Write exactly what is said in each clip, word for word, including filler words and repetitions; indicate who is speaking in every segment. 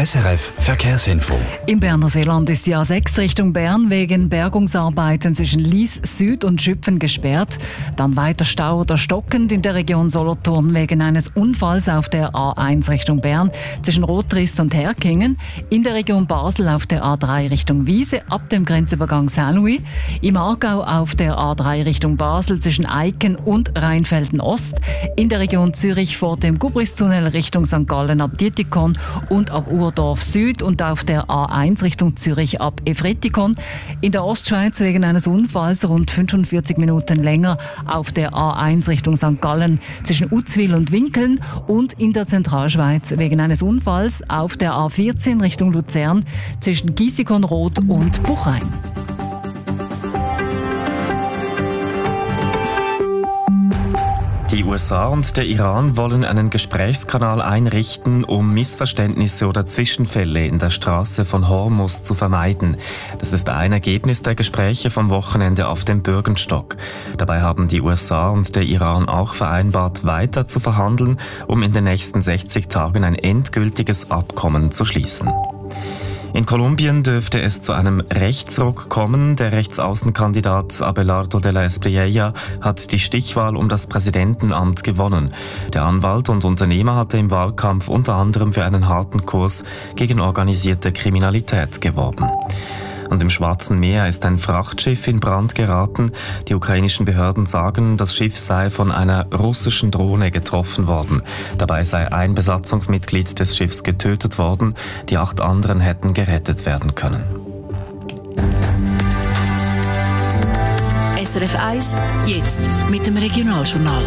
Speaker 1: S R F Verkehrsinfo.
Speaker 2: Im Berner Seeland ist die A sechs Richtung Bern wegen Bergungsarbeiten zwischen Lies Süd und Schüpfen gesperrt. Dann weiter Stau oder stockend in der Region Solothurn wegen eines Unfalls auf der A eins Richtung Bern zwischen Rotrist und Herkingen. In der Region Basel auf der A drei Richtung Wiese ab dem Grenzübergang Saint-Louis. Im Aargau auf der A drei Richtung Basel zwischen Eiken und Rheinfelden Ost. In der Region Zürich vor dem Gubristunnel Richtung Sankt Gallen ab Dietikon und ab Urdorf Süd und auf der A eins Richtung Zürich ab Efretikon. In der Ostschweiz wegen eines Unfalls rund fünfundvierzig Minuten länger auf der A eins Richtung Sankt Gallen zwischen Uzwil und Winkeln und in der Zentralschweiz wegen eines Unfalls auf der A vierzehn Richtung Luzern zwischen Giessikon-Roth und Buchheim.
Speaker 3: Die U S A und der Iran wollen einen Gesprächskanal einrichten, um Missverständnisse oder Zwischenfälle in der Straße von Hormuz zu vermeiden. Das ist ein Ergebnis der Gespräche vom Wochenende auf dem Bürgenstock. Dabei haben die U S A und der Iran auch vereinbart, weiter zu verhandeln, um in den nächsten sechzig Tagen ein endgültiges Abkommen zu schließen. In Kolumbien dürfte es zu einem Rechtsruck kommen. Der Rechtsaußenkandidat Abelardo de la Espriella hat die Stichwahl um das Präsidentenamt gewonnen. Der Anwalt und Unternehmer hatte im Wahlkampf unter anderem für einen harten Kurs gegen organisierte Kriminalität geworben. Und im Schwarzen Meer ist ein Frachtschiff in Brand geraten. Die ukrainischen Behörden sagen, das Schiff sei von einer russischen Drohne getroffen worden. Dabei sei ein Besatzungsmitglied des Schiffs getötet worden. Die acht anderen hätten gerettet werden können.
Speaker 4: S R F eins, jetzt mit dem Regionaljournal.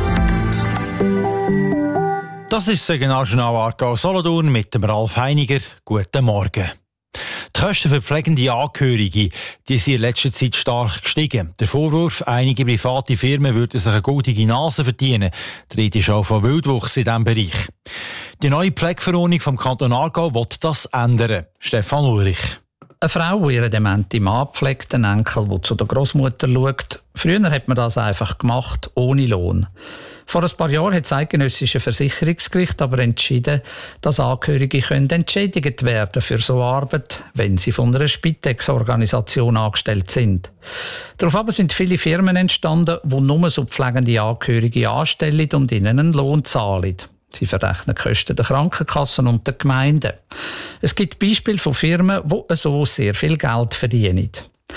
Speaker 5: Das ist das Regionaljournal Aargau Solothurn mit dem Ralf Heiniger. Guten Morgen. Die Kosten für pflegende Angehörige die sind in letzter Zeit stark gestiegen. Der Vorwurf, einige private Firmen würden sich eine goldige Nase verdienen, die Rede ist auch von Wildwuchs in diesem Bereich. Die neue Pflegeverordnung vom Kanton Aargau will das ändern. Stefan Ulrich.
Speaker 6: Eine Frau, die ihren dementen Mann pflegt, einen Enkel, der zu der Großmutter schaut. Früher hat man das einfach gemacht, ohne Lohn. Vor ein paar Jahren hat das eidgenössische Versicherungsgericht aber entschieden, dass Angehörige können entschädigt werden für so Arbeit, wenn sie von einer Spitex-Organisation angestellt sind. Daraufhin sind viele Firmen entstanden, die nur so pflegende Angehörige anstellen und ihnen einen Lohn zahlen. Sie verrechnen die Kosten der Krankenkassen und der Gemeinden. Es gibt Beispiele von Firmen, die so sehr viel Geld verdienen.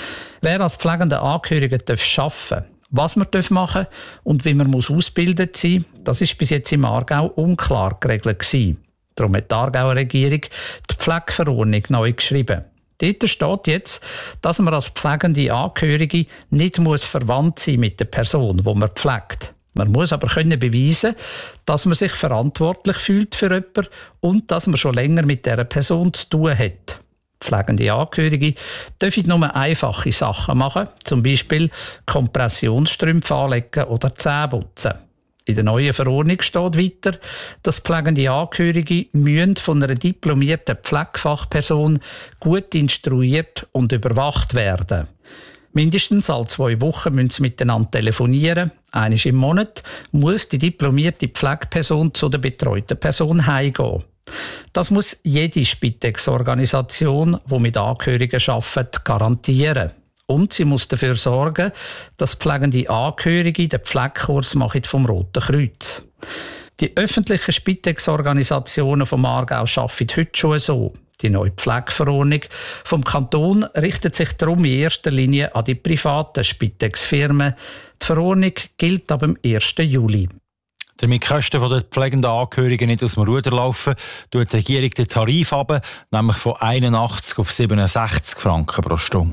Speaker 6: Wer als pflegender Angehöriger arbeiten darf, was man machen darf und wie man ausgebildet sein muss, das ist bis jetzt im Aargau unklar geregelt gewesen. Darum hat die Aargauer Regierung die Pflegeverordnung neu geschrieben. Dort steht jetzt, dass man als pflegende Angehörige nicht muss verwandt sein mit der Person, die man pflegt. Man muss aber können beweisen, dass man sich verantwortlich fühlt für jemanden und dass man schon länger mit dieser Person zu tun hat. Pflegende Angehörige dürfen nur einfache Sachen machen, zum Beispiel Kompressionsstrümpfe anlegen oder Zähne putzen. In der neuen Verordnung steht weiter, dass pflegende Angehörige müssen von einer diplomierten Pflegefachperson gut instruiert und überwacht werden. Mindestens alle zwei Wochen müssen sie miteinander telefonieren. Einmal im Monat muss die diplomierte Pflegeperson zu der betreuten Person heimgehen. Das muss jede Spitex-Organisation, die mit Angehörigen arbeitet, garantieren. Und sie muss dafür sorgen, dass pflegende Angehörige den Pflegekurs machen vom Roten Kreuz. Die öffentlichen Spitex-Organisationen vom Aargau arbeiten heute schon so. Die neue Pflegeverordnung vom Kanton richtet sich darum in erster Linie an die privaten Spitex-Firmen. Die Verordnung gilt ab dem ersten Juli.
Speaker 5: Damit die Kosten der pflegenden Angehörigen nicht aus dem Ruder laufen, tut die Regierung den Tarif runter, nämlich von einundachtzig auf siebenundsechzig Franken pro Stunde.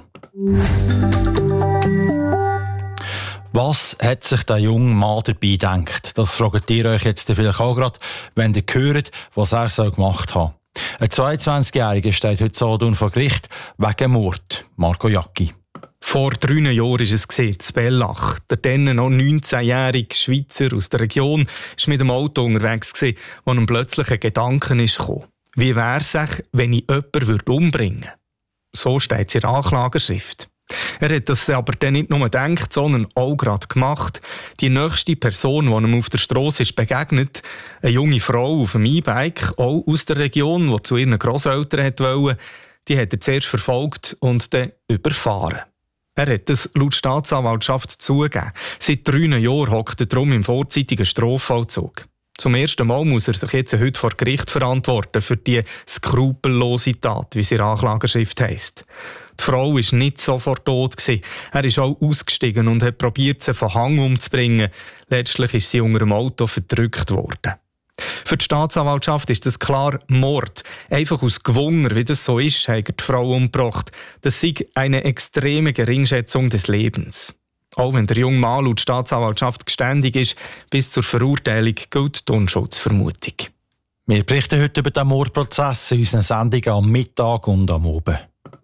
Speaker 5: Was hat sich der junge Mann dabei gedacht? Das fragt ihr euch jetzt vielleicht auch gerade, wenn ihr hört, was er so gemacht hat. Ein zweiundzwanzigjähriger steht heute Solothurn vor Gericht wegen Mord. Marco Jacki.
Speaker 7: Vor drei Jahren war es in Bellach. Der dann noch neunzehnjährige Schweizer aus der Region war mit dem Auto unterwegs, wo ihm plötzlich ein Gedanke kam. Wie wäre es, wenn ich jemanden umbringen würde? So steht es in der Anklageschrift. Er hat das aber dann nicht nur gedacht, sondern auch gerade gemacht. Die nächste Person, die ihm auf der Strasse ist begegnet, eine junge Frau auf einem E-Bike, auch aus der Region, die zu ihren Grosseltern wollte, die hat er zuerst verfolgt und dann überfahren. Er hat es laut Staatsanwaltschaft zugegeben. Seit drei Jahren hockt er darum im vorzeitigen Strafvollzug. Zum ersten Mal muss er sich jetzt heute vor Gericht verantworten für die skrupellose Tat, wie sie in der Anklageschrift heisst. Die Frau war nicht sofort tot. Er ist auch ausgestiegen und hat probiert, sie von Hang umzubringen. Letztlich ist sie unter dem Auto verdrückt worden. Für die Staatsanwaltschaft ist das klar Mord. Einfach aus Gewunder, wie das so ist, hat die Frau umgebracht. Das sei eine extreme Geringschätzung des Lebens. Auch wenn der junge Mann laut Staatsanwaltschaft geständig ist, bis zur Verurteilung gilt die Unschuldsvermutung.
Speaker 5: Wir berichten heute über den Mordprozess in unseren Sendungen am Mittag und am Abend.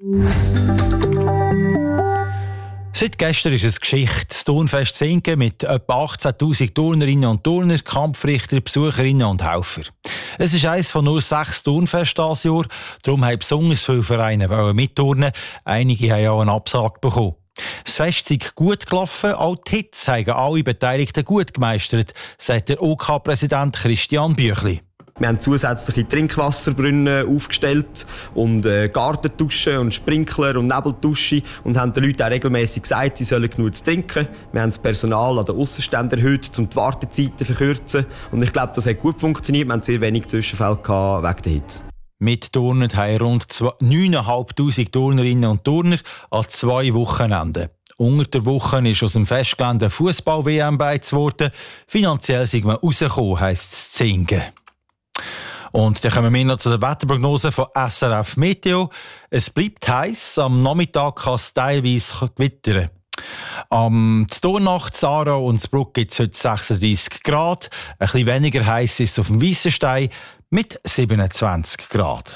Speaker 5: Seit gestern ist es Geschichte. Das Turnfest Zinken mit etwa achtzehntausend Turnerinnen und Turner, Kampfrichter, Besucherinnen und Helfer. Es ist eines von nur sechs Turnfesten dieses Jahr. Darum haben besonders viele Vereine mitturnen. Einige haben auch einen Absage bekommen. Das Fest ist gut gelaufen, auch die Hits haben alle Beteiligten gut gemeistert, sagt der OK Präsident Christian Büchli.
Speaker 1: Wir haben zusätzliche Trinkwasserbrunnen aufgestellt und äh, Gartenduschen und Sprinkler und Nebelduschen und haben den Leuten auch regelmässig gesagt, sie sollen genug zu trinken. Wir haben das Personal an den Aussenständen erhöht, um die Wartezeiten zu verkürzen. Und ich glaube, das hat gut funktioniert. Wir hatten sehr wenig Zwischenfälle wegen der Hitze.
Speaker 5: Mitturnen haben rund neuntausendfünfhundert Turnerinnen und Turner an zwei Wochenenden. Unter der Woche ist aus dem Festgelände Fußball-W M beiz worden. Finanziell sind wir rausgekommen, heisst es Zinken. Und dann kommen wir noch zu der Wetterprognose von S R F Meteo. Es bleibt heiß. Am Nachmittag kann es teilweise gewittern. Am Dornach, Aarau und Bruck gibt es heute sechsunddreissig Grad. Ein bisschen weniger heiß ist es auf dem Weissenstein mit siebenundzwanzig Grad.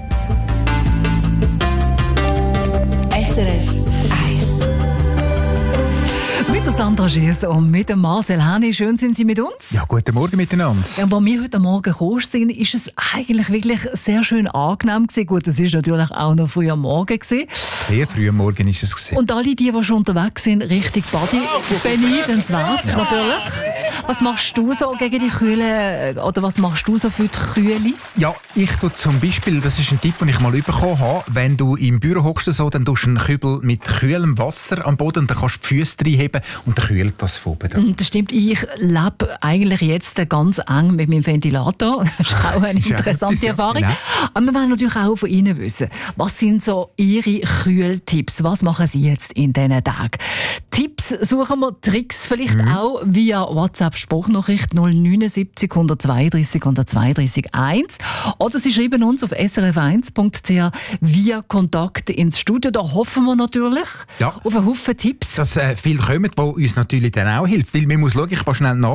Speaker 4: S R F eins.
Speaker 2: Mit der Sandra Schiess und mit dem Marcel Henny. Schön sind Sie mit uns.
Speaker 8: Ja, guten Morgen miteinander.
Speaker 2: Ja, als wir heute Morgen gekommen sind, ist es eigentlich wirklich sehr schön angenehm gewesen. Gut, es war natürlich auch noch früh am Morgen gewesen.
Speaker 8: Sehr früh am Morgen ist es gewesen.
Speaker 2: Und alle, die, die schon unterwegs sind, richtig Body, beneidenswert ja. Natürlich. Was machst du so gegen die Kühle, oder was machst du so für die Kühle?
Speaker 8: Ja, ich tue zum Beispiel, das ist ein Tipp, den ich mal bekommen habe, wenn du im Büro hockst, so, dann tust du einen Kübel mit kühlem Wasser am Boden und dann kannst du die Füße reinheben und dann kühlt das von oben.
Speaker 2: Das stimmt, ich lebe eigentlich jetzt ganz eng mit meinem Ventilator. Das ist auch eine interessante ja, Erfahrung. Genau. Aber wir wollen natürlich auch von Ihnen wissen, was sind so Ihre Kühltipps? Was machen Sie jetzt in diesen Tagen? Tipps suchen wir, Tricks vielleicht mhm. auch via WhatsApp-Sprachnachricht null neun sieben null eins zwei drei null zwei drei eins. Oder Sie schreiben uns auf s r f eins punkt c h via Kontakt ins Studio. Da hoffen wir natürlich ja. auf einen Haufen Tipps.
Speaker 8: Dass äh, viel kommen, die uns natürlich dann auch hilft. Weil man muss schauen, ich kann schnell nach